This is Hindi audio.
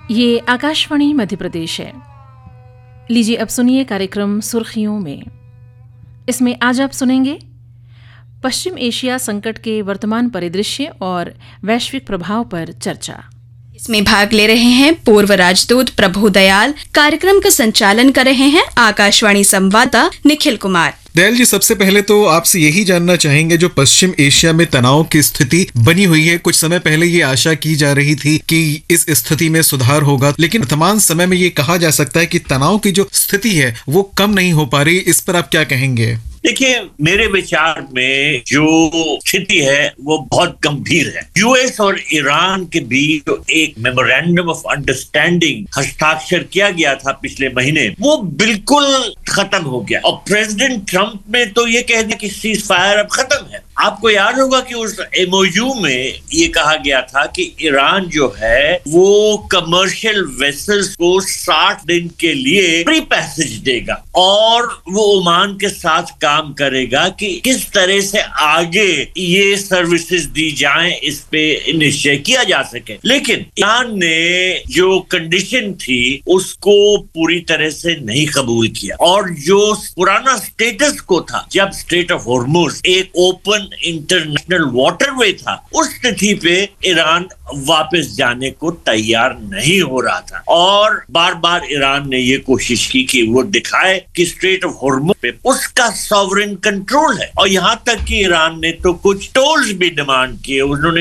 ये आकाशवाणी मध्य प्रदेश है। लीजिए अब सुनिए कार्यक्रम सुर्खियों में। इसमें आज आप सुनेंगे पश्चिम एशिया संकट के वर्तमान परिदृश्य और वैश्विक प्रभाव पर चर्चा। इसमें भाग ले रहे हैं पूर्व राजदूत प्रभु दयाल। कार्यक्रम का संचालन कर रहे हैं आकाशवाणी संवाददाता निखिल कुमार। दयाल जी, सबसे पहले तो आपसे यही जानना चाहेंगे, जो पश्चिम एशिया में तनाव की स्थिति बनी हुई है, कुछ समय पहले ये आशा की जा रही थी कि इस स्थिति में सुधार होगा, लेकिन वर्तमान समय में ये कहा जा सकता है कि तनाव की जो स्थिति है वो कम नहीं हो पा रही। इस पर आप क्या कहेंगे? देखिए, मेरे विचार में जो स्थिति है वो बहुत गंभीर है। यूएस और ईरान के बीच जो एक मेमोरेंडम ऑफ अंडरस्टैंडिंग हस्ताक्षर किया गया था पिछले महीने, वो बिल्कुल खत्म हो गया। और प्रेसिडेंट ट्रंप ने तो ये कह दिया कि सीज फायर अब खत्म है। आपको याद होगा कि उस एमओयू में ये कहा गया था कि ईरान जो है वो कमर्शियल वेसल्स को 60 दिन के लिए फ्री पैसेज देगा और वो ओमान के साथ काम करेगा कि किस तरह से आगे ये सर्विसेज दी जाएं, इस पे निश्चय किया जा सके। लेकिन ईरान ने जो कंडीशन थी उसको पूरी तरह से नहीं कबूल किया और जो पुराना स्टेटस को था, जब स्ट्रेट ऑफ हॉर्मुज एक ओपन इंटरनेशनल वाटरवे था, उस स्थिति पे ईरान वापस जाने को तैयार नहीं हो रहा था। और बार बार ईरान ने ये कोशिश की कि वो दिखाए कि स्ट्रेट ऑफ हॉर्मुज पे उसका सॉवरेन कंट्रोल है। और यहाँ तक कि ईरान ने तो कुछ टोल्स भी डिमांड किए। उन्होंने